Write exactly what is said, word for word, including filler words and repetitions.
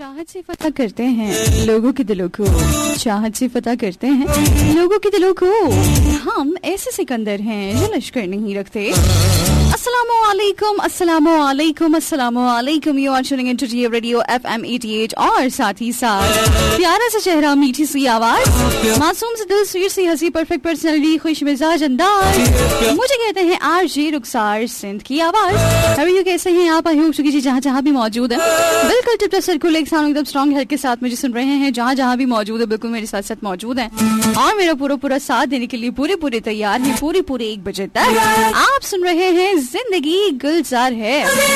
चाहत से फतह करते हैं लोगों के दिलों को, चाहत से फतह करते हैं लोगों के दिलों को। हम ऐसे सिकंदर हैं जो लश्कर नहीं रखते। अस्सलामु अलैकुम, अस्सलामु अलैकुम, अस्सलामु अलैकुम। You are tuning into T radio F M अठासी और साथ ही साथ प्यारा सा चेहरा, मीठी सी आवाज, मासूम से दिल, स्वीट सी हंसी, परफेक्ट पर्सनालिटी, खुश मिजाज अंदाज, मुझे कहते हैं आरजे रुखसार सिंध की आवाज। अभी यू कैसे हैं आप? आई होप चुकी जी जहाँ जहाँ भी मौजूद है बिल्कुल टिप टॉप सर्कुल एक साथ एकदम स्ट्रॉन्ग हेल्थ के साथ मुझे सुन रहे हैं। जहाँ जहाँ भी मौजूद है बिल्कुल मेरे साथ साथ मौजूद है और मेरा पूरा पूरा साथ देने के लिए पूरे पूरे तैयार है। पूरे पूरे एक बजे तक आप सुन रहे हैं जिंदगी गुलजार है।